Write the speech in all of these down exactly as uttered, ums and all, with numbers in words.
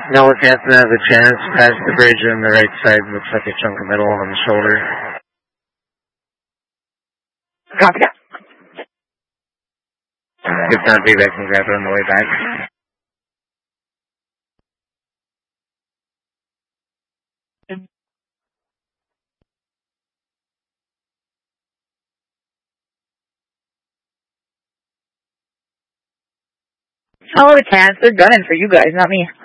No, if Hanson has a chance, past the bridge on the right side, looks like a chunk of metal on the shoulder. Copy that. Good time, maybe I can grab it on the way back. Oh, the cans, they're gunning for you guys, not me.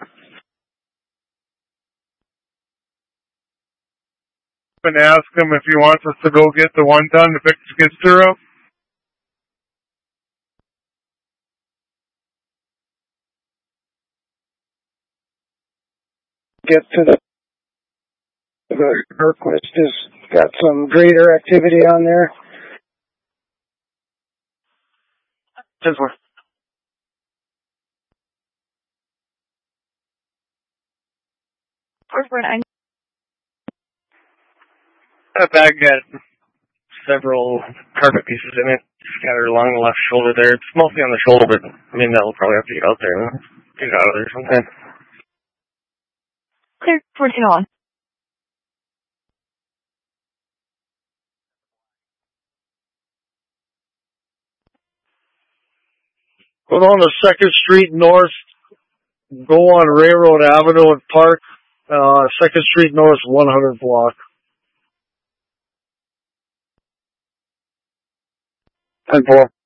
And ask him if he wants us to go get the one ton to pick the skid steer up. Get to the, the Kirkquist has got some greater activity on there. Just work. That bag got several carpet pieces in it, scattered along the left shoulder there. It's mostly on the shoulder, but I mean, that'll probably have to get out there and get it out of there sometime. Clear, fourteen on. Go down to second Street North, go on Railroad Avenue and park, uh, second Street North, one hundred block. ten four.